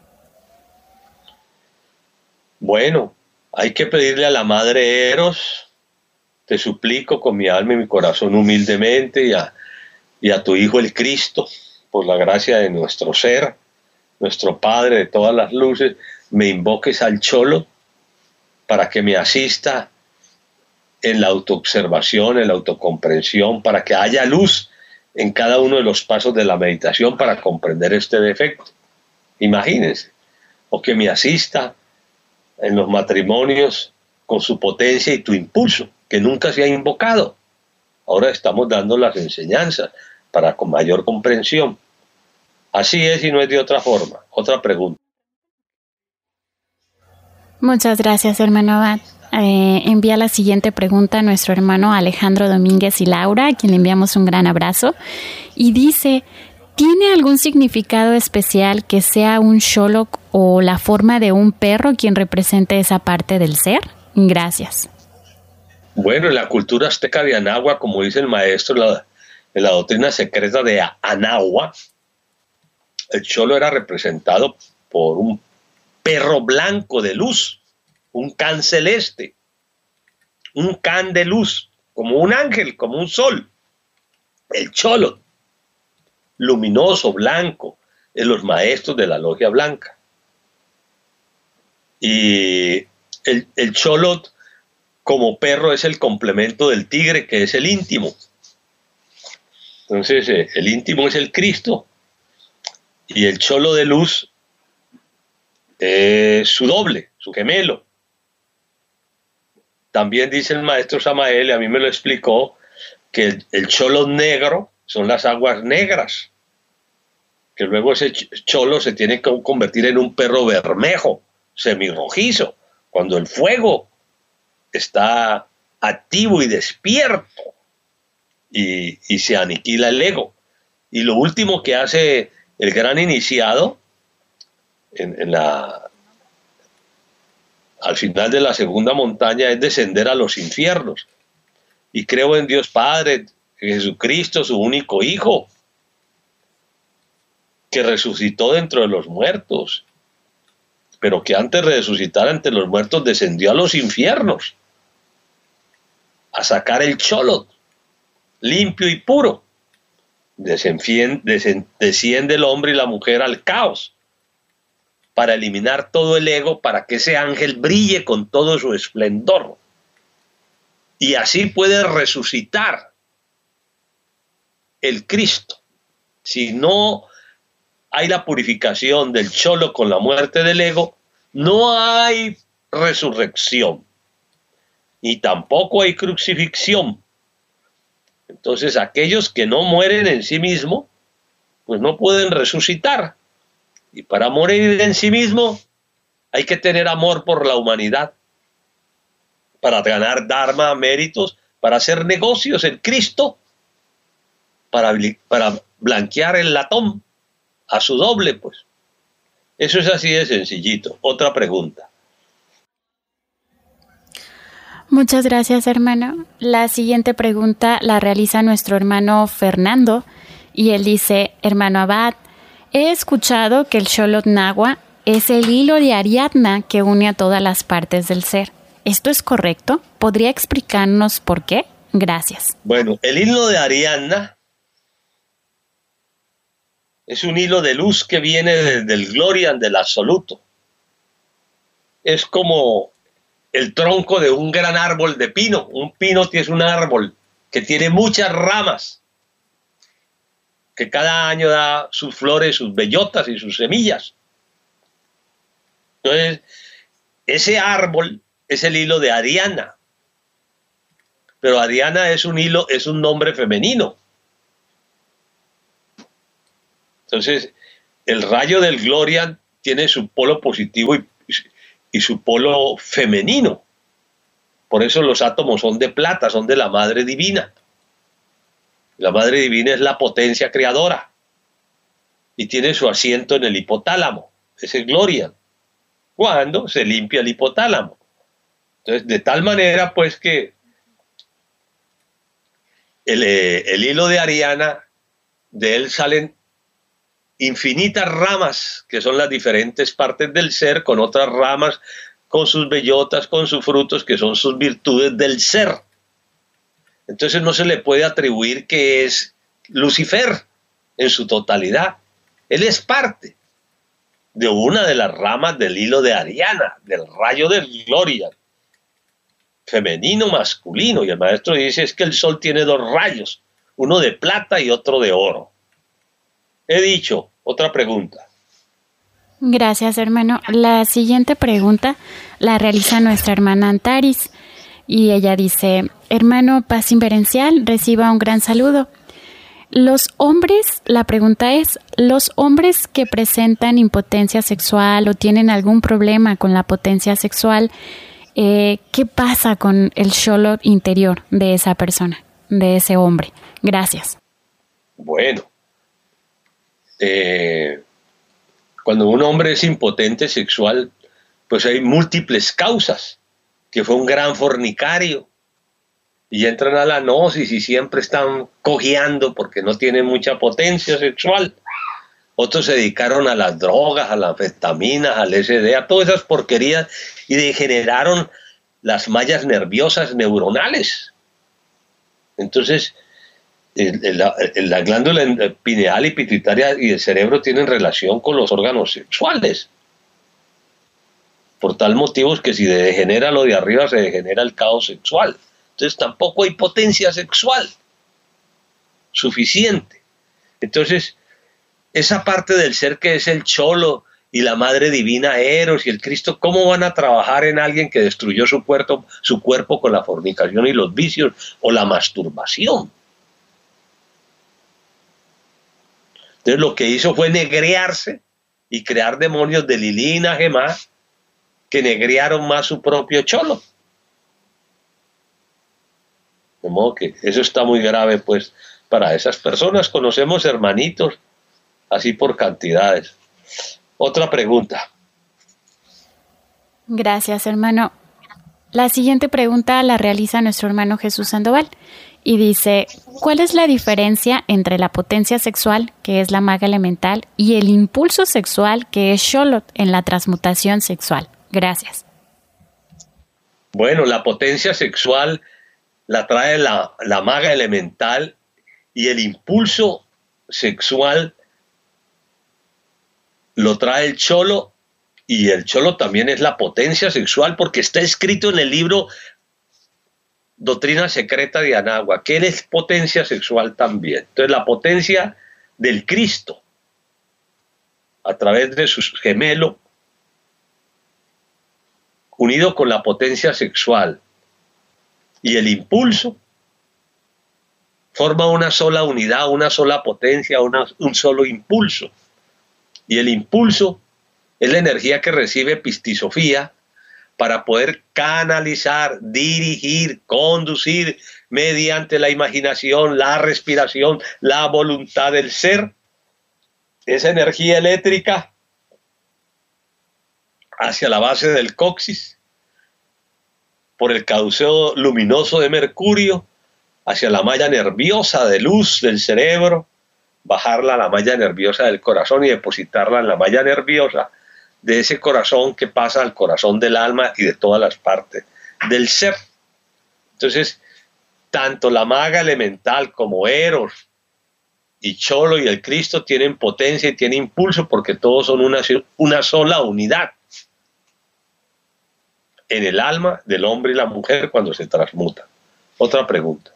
Bueno, hay que pedirle a la Madre Eros: te suplico con mi alma y mi corazón humildemente, y a, y a tu Hijo el Cristo, por la gracia de nuestro ser, nuestro Padre de todas las luces, me invoques al Sholot para que me asista en la autoobservación, en la autocomprensión, para que haya luz en cada uno de los pasos de la meditación para comprender este defecto. Imagínense. O que me asista en los matrimonios con su potencia y tu impulso, que nunca se ha invocado. Ahora estamos dando las enseñanzas para con mayor comprensión. Así es y no es de otra forma. Otra pregunta. Muchas gracias, hermano Abad. Eh, envía la siguiente pregunta a nuestro hermano Alejandro Domínguez y Laura, a quien le enviamos un gran abrazo. Y dice: ¿tiene algún significado especial que sea un Sholok o la forma de un perro quien represente esa parte del ser? Gracias. Bueno, en la cultura azteca de Anáhuac, como dice el maestro, la, en la doctrina secreta de Anáhuac, el Cholo era representado por un perro blanco de luz, un can celeste, un can de luz, como un ángel, como un sol. El Cholo, luminoso, blanco, en los maestros de la logia blanca. Y el, el Cholot como perro es el complemento del tigre, que es el íntimo. Entonces eh, el íntimo es el Cristo y el Cholo de luz es su doble, su gemelo. También dice el maestro Samael, y a mí me lo explicó, que el, el Cholo negro son las aguas negras, que luego ese cholo se tiene que convertir en un perro bermejo, semirrojizo, cuando el fuego está activo y despierto y, y se aniquila el ego. Y lo último que hace el gran iniciado en, en la, al final de la segunda montaña es descender a los infiernos. Y creo en Dios Padre, en Jesucristo, su único Hijo, que resucitó dentro de los muertos, pero que antes de resucitar entre los muertos descendió a los infiernos a sacar el Cholot limpio y puro. Desciende, desciende el hombre y la mujer al caos para eliminar todo el ego, para que ese ángel brille con todo su esplendor y así puede resucitar el Cristo. Si no hay la purificación del Cholo con la muerte del ego, no hay resurrección, ni tampoco hay crucifixión. Entonces aquellos que no mueren en sí mismos, pues no pueden resucitar. Y para morir en sí mismo hay que tener amor por la humanidad, para ganar dharma, méritos, para hacer negocios en Cristo, para, para blanquear el latón a su doble, pues. Eso es así de sencillito. Otra pregunta. Muchas gracias, hermano. La siguiente pregunta la realiza nuestro hermano Fernando y él dice: hermano Abad, he escuchado que el Sholot Nahua es el hilo de Ariadna que une a todas las partes del ser. ¿Esto es correcto? ¿Podría explicarnos por qué? Gracias. Bueno, el hilo de Ariadna es un hilo de luz que viene desde el Glorian del absoluto. Es como el tronco de un gran árbol de pino. Un pino es un árbol que tiene muchas ramas, que cada año da sus flores, sus bellotas y sus semillas. Entonces, ese árbol es el hilo de Ariana. Pero Ariana es un hilo, es un nombre femenino. Entonces, el rayo del Glorian tiene su polo positivo y, y su polo femenino. Por eso los átomos son de plata, son de la Madre Divina. La Madre Divina es la potencia creadora y tiene su asiento en el hipotálamo, ese Glorian, cuando se limpia el hipotálamo. Entonces, de tal manera, pues, que el, eh, el hilo de Ariana, de él salen infinitas ramas, que son las diferentes partes del ser, con otras ramas, con sus bellotas, con sus frutos, que son sus virtudes del ser. Entonces no se le puede atribuir que es Lucifer en su totalidad. Él es parte de una de las ramas del hilo de Ariana, del rayo del Gloria, femenino, masculino. Y el maestro dice es que el sol tiene dos rayos, uno de plata y otro de oro. He dicho. Otra pregunta. Gracias, hermano. La siguiente pregunta la realiza nuestra hermana Antaris y ella dice: hermano Paz Inverencial, reciba un gran saludo. Los hombres, la pregunta es, los hombres que presentan impotencia sexual o tienen algún problema con la potencia sexual, eh, ¿qué pasa con el sholot interior de esa persona, de ese hombre? Gracias. Bueno. Eh, cuando un hombre es impotente sexual, pues hay múltiples causas, que fue un gran fornicario y entran a la gnosis y siempre están cojeando porque no tienen mucha potencia sexual. Otros se dedicaron a las drogas, a las anfetaminas, al L S D, a todas esas porquerías y degeneraron las mallas nerviosas neuronales. Entonces La, la glándula pineal y pituitaria y el cerebro tienen relación con los órganos sexuales. Por tal motivo es que si degenera lo de arriba, se degenera el caos sexual. Entonces tampoco hay potencia sexual suficiente. Entonces, esa parte del ser que es el cholo y la Madre Divina Eros y el Cristo, ¿cómo van a trabajar en alguien que destruyó su cuerpo, su cuerpo con la fornicación y los vicios o la masturbación? Entonces lo que hizo fue negrearse y crear demonios de Lilina, Gemá, que negrearon más su propio cholo. De modo que eso está muy grave, pues, para esas personas. Conocemos hermanitos así por cantidades. Otra pregunta. Gracias, hermano. La siguiente pregunta la realiza nuestro hermano Jesús Sandoval y dice: ¿cuál es la diferencia entre la potencia sexual, que es la maga elemental, y el impulso sexual, que es Sholot en la transmutación sexual? Gracias. Bueno, la potencia sexual la trae la, la maga elemental y el impulso sexual lo trae el cholo, y el cholo también es la potencia sexual porque está escrito en el libro Doctrina Secreta de Anáhuac, que él es potencia sexual también. Entonces la potencia del Cristo a través de su gemelo unido con la potencia sexual y el impulso forma una sola unidad, una sola potencia, una, un solo impulso. Y el impulso es la energía que recibe Pistisofía para poder canalizar, dirigir, conducir mediante la imaginación, la respiración, la voluntad del ser, esa energía eléctrica hacia la base del coxis, por el caduceo luminoso de Mercurio, hacia la malla nerviosa de luz del cerebro, bajarla a la malla nerviosa del corazón y depositarla en la malla nerviosa de ese corazón que pasa al corazón del alma y de todas las partes del ser. Entonces, tanto la maga elemental como Eros y Cholo y el Cristo tienen potencia y tienen impulso porque todos son una, una sola unidad en el alma del hombre y la mujer cuando se transmutan. Otra pregunta.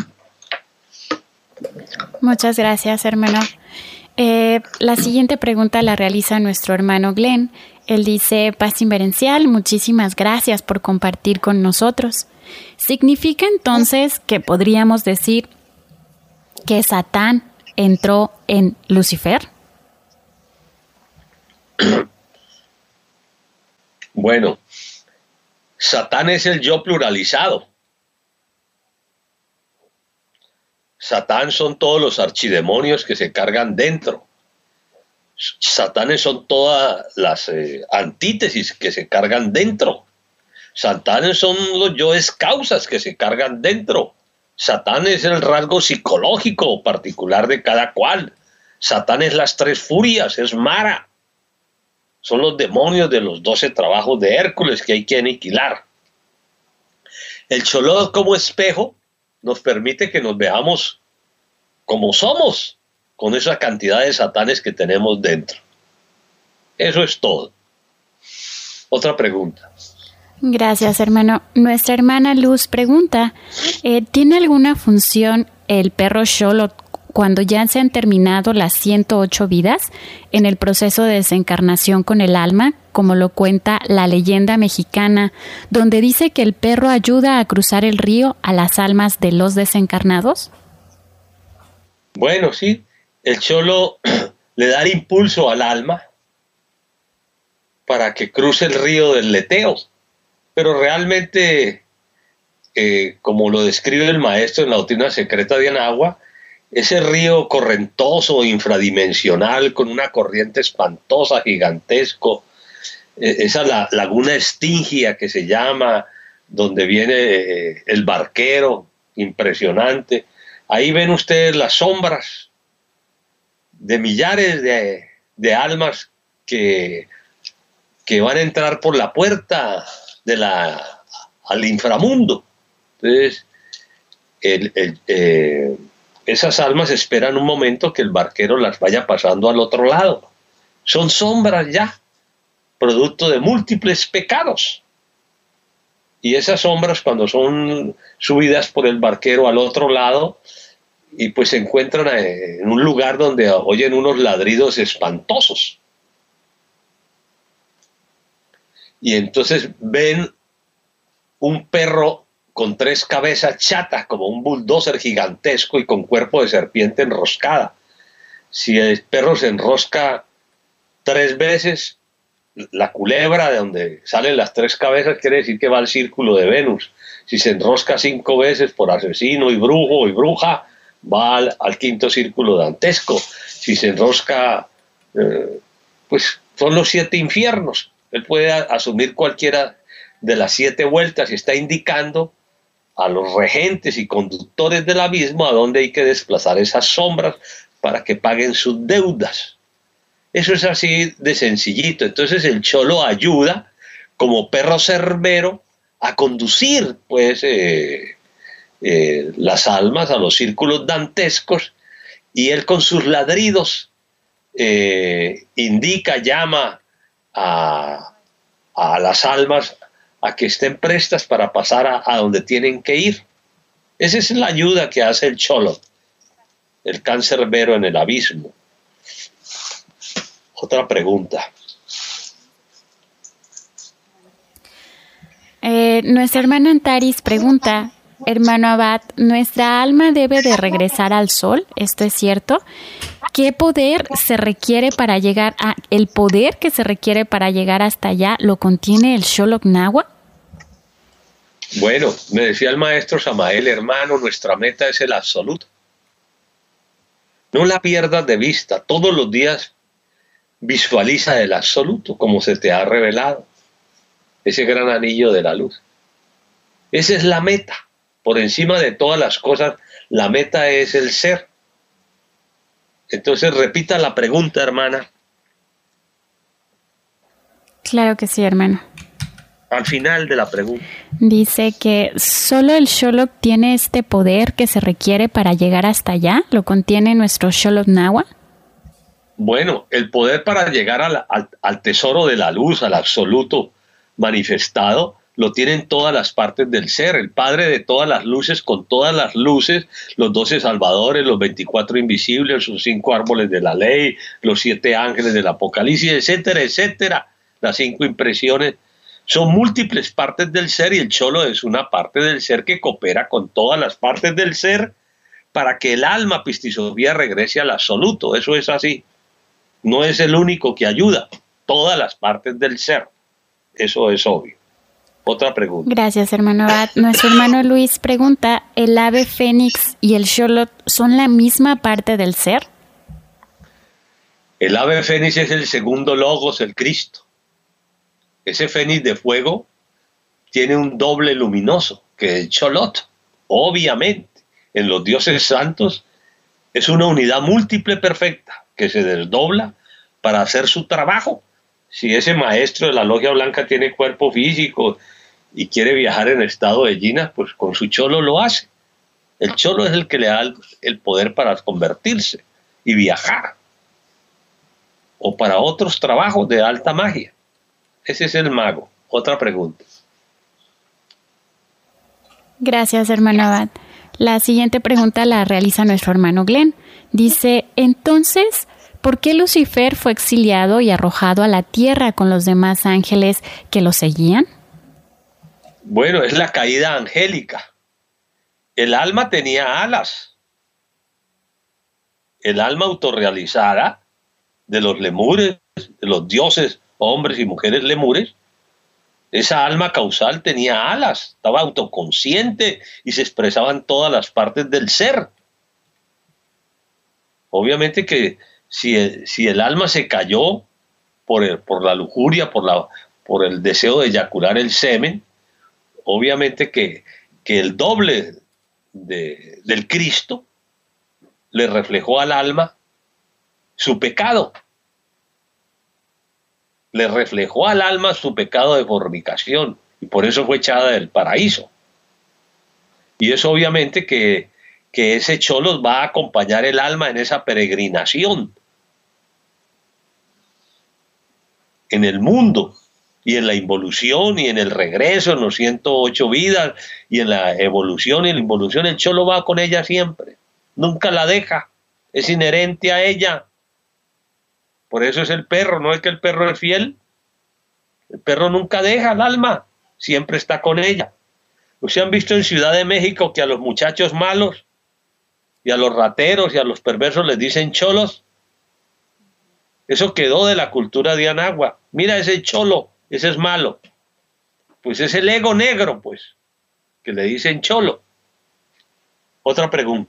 Muchas gracias, hermano. Eh, la siguiente pregunta la realiza nuestro hermano Glenn. Él dice: Paz Inverencial, muchísimas gracias por compartir con nosotros. ¿Significa entonces que podríamos decir que Satán entró en Lucifer? Bueno, Satán es el yo pluralizado. Satán son todos los archidemonios que se cargan dentro. Satanes son todas las eh, antítesis que se cargan dentro. Satanes son los yoes causas que se cargan dentro. Satán es el rasgo psicológico particular de cada cual. Satán es las tres furias, es Mara. Son los demonios de los doce trabajos de Hércules que hay que aniquilar. El Cholot como espejo nos permite que nos veamos como somos, con esa cantidad de satanes que tenemos dentro. Eso es todo. Otra pregunta. Gracias, hermano. Nuestra hermana Luz pregunta, eh, ¿tiene alguna función el perro Xolotl cuando ya se han terminado las ciento ocho vidas en el proceso de desencarnación con el alma, como lo cuenta la leyenda mexicana, donde dice que el perro ayuda a cruzar el río a las almas de los desencarnados? Bueno, sí, el cholo le da el impulso al alma para que cruce el río del leteo, pero realmente, eh, como lo describe el maestro en la doctrina secreta de Anagua, ese río correntoso, infradimensional, con una corriente espantosa, gigantesco, eh, esa la, laguna estingia que se llama, donde viene eh, el barquero, impresionante. Ahí ven ustedes las sombras de millares de, de almas que, que van a entrar por la puerta de la, al inframundo. Entonces, el, el, eh, esas almas esperan un momento que el barquero las vaya pasando al otro lado. Son sombras ya, producto de múltiples pecados. Y esas sombras, cuando son subidas por el barquero al otro lado, y pues se encuentran en un lugar donde oyen unos ladridos espantosos. Y entonces ven un perro con tres cabezas chatas, como un bulldozer gigantesco y con cuerpo de serpiente enroscada. Si el perro se enrosca tres veces, la culebra de donde salen las tres cabezas quiere decir que va al círculo de Venus. Si se enrosca cinco veces por asesino y brujo y bruja, va al, al quinto círculo dantesco. Si se enrosca, eh, pues son los siete infiernos. Él puede a, asumir cualquiera de las siete vueltas y está indicando a los regentes y conductores del abismo a dónde hay que desplazar esas sombras para que paguen sus deudas. Eso es así de sencillito. Entonces el cholo ayuda como perro cerbero a conducir pues eh, eh, las almas a los círculos dantescos, y él con sus ladridos eh, indica, llama a, a las almas a que estén prestas para pasar a, a donde tienen que ir. Esa es la ayuda que hace el cholo, el cancerbero en el abismo. Otra pregunta. Eh, nuestra hermana Antaris pregunta, hermano Abad, ¿nuestra alma debe de regresar al sol? ¿Esto es cierto? ¿Qué poder se requiere para llegar a, el poder que se requiere para llegar hasta allá lo contiene el Xolotl Nahua? Bueno, me decía el maestro Samael, hermano, nuestra meta es el absoluto. No la pierdas de vista, todos los días visualiza el absoluto como se te ha revelado, ese gran anillo de la luz. Esa es la meta, por encima de todas las cosas, la meta es el ser. Entonces repita la pregunta, hermana. Claro que sí, hermano. Al final de la pregunta. Dice que solo el Xolotl tiene este poder que se requiere para llegar hasta allá, ¿lo contiene nuestro Xolotl Nahua? Bueno, el poder para llegar al, al, al tesoro de la luz, al absoluto manifestado, lo tienen todas las partes del ser. El Padre de todas las luces, con todas las luces, los doce salvadores, los veinticuatro invisibles, los cinco árboles de la ley, los siete ángeles del Apocalipsis, etcétera, etcétera. Las cinco impresiones. Son múltiples partes del ser, y el cholo es una parte del ser que coopera con todas las partes del ser para que el alma Pistisofía regrese al absoluto. Eso es así. No es el único que ayuda. todas las partes del ser. Eso es obvio. Otra pregunta. Gracias, hermano Abad. Nuestro hermano Luis pregunta, ¿el ave fénix y el xolotl son la misma parte del ser? El ave fénix es el segundo logos, el Cristo. Ese fénix de fuego tiene un doble luminoso, que es el xolotl. Obviamente, en los dioses santos es una unidad múltiple perfecta que se desdobla para hacer su trabajo. Si ese maestro de la logia blanca tiene cuerpo físico y quiere viajar en estado de Jina, pues con su cholo lo hace. El cholo es el que le da el poder para convertirse y viajar, o para otros trabajos de alta magia. Ese es el mago. Otra pregunta. Gracias, hermano Abad. La siguiente pregunta la realiza nuestro hermano Glenn. Dice, entonces, ¿por qué Lucifer fue exiliado y arrojado a la tierra con los demás ángeles que lo seguían? Bueno, es la caída angélica. El alma tenía alas. El alma autorrealizada de los lemures, de los dioses, hombres y mujeres lemures, esa alma causal tenía alas, estaba autoconsciente y se expresaba en todas las partes del ser. Obviamente que si el, si el alma se cayó por, el, por la lujuria, por, la, por el deseo de eyacular el semen, obviamente que, que el doble de, del Cristo le reflejó al alma su pecado. Le reflejó al alma su pecado de fornicación y por eso fue echada del paraíso. Y es obviamente que, que ese cholos va a acompañar el alma en esa peregrinación en el mundo y en la involución y en el regreso en los ciento ocho vidas y en la evolución y la involución. El cholo va con ella siempre, nunca la deja, es inherente a ella. Por eso es el perro, no es que el perro es fiel. El perro nunca deja al alma, siempre está con ella. ¿Ustedes han visto en Ciudad de México que a los muchachos malos y a los rateros y a los perversos les dicen cholos? Eso quedó de la cultura de Anagua. Mira ese cholo, ese es malo. Pues es el ego negro, pues, que le dicen cholo. Otra pregunta.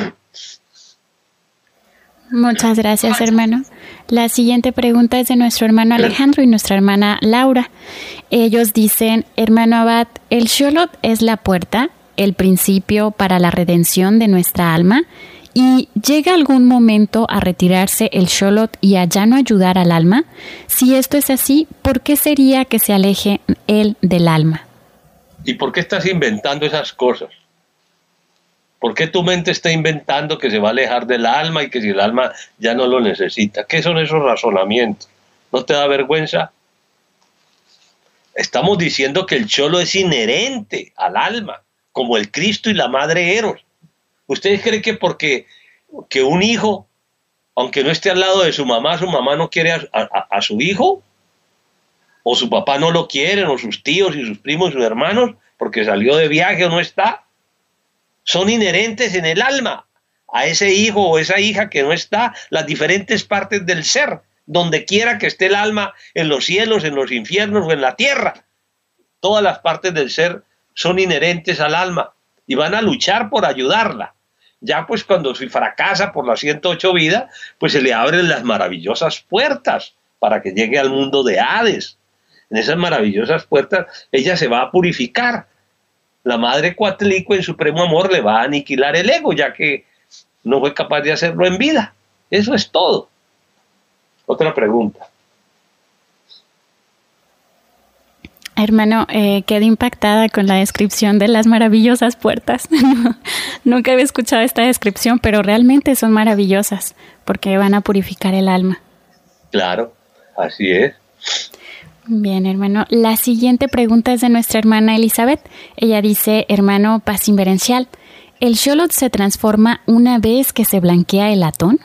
Muchas gracias, hermano. La siguiente pregunta es de nuestro hermano Alejandro y nuestra hermana Laura. Ellos dicen, hermano Abad, ¿el xolotl es la puerta, el principio para la redención de nuestra alma? ¿Y llega algún momento a retirarse el xolotl y a ya no ayudar al alma? Si esto es así, ¿por qué sería que se aleje él del alma? ¿Y por qué estás inventando esas cosas? ¿Por qué tu mente está inventando que se va a alejar del alma y que si el alma ya no lo necesita? ¿Qué son esos razonamientos? ¿No te da vergüenza? Estamos diciendo que el cholo es inherente al alma, como el Cristo y la Madre Eros. ¿Ustedes creen que porque que un hijo, aunque no esté al lado de su mamá, su mamá no quiere a, a, a su hijo? ¿O su papá no lo quiere, o sus tíos y sus primos y sus hermanos, porque salió de viaje o no está? Son inherentes en el alma a ese hijo o esa hija que no está, las diferentes partes del ser, donde quiera que esté el alma, en los cielos, en los infiernos o en la tierra. Todas las partes del ser son inherentes al alma y van a luchar por ayudarla. Ya pues cuando se fracasa por las ciento ocho vidas, pues se le abren las maravillosas puertas para que llegue al mundo de Hades. En esas maravillosas puertas ella se va a purificar. La madre Coatlicue en supremo amor le va a aniquilar el ego, ya que no fue capaz de hacerlo en vida. Eso es todo. Otra pregunta. Hermano, eh, quedé impactada con la descripción de las maravillosas puertas. Nunca había escuchado esta descripción, pero realmente son maravillosas porque van a purificar el alma. Claro, así es. Bien, hermano. La siguiente pregunta es de nuestra hermana Elizabeth. Ella dice, hermano Paz Inverencial, ¿el xolotl se transforma una vez que se blanquea el latón?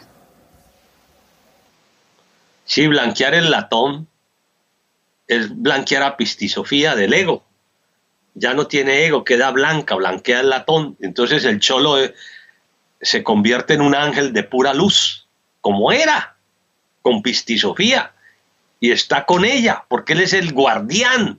Sí, blanquear el latón es blanquear a pistisofía del ego. Ya no tiene ego, queda blanca, blanquea el latón. Entonces el cholo se convierte en un ángel de pura luz, como era, con pistisofía. y está con ella, porque Él es el guardián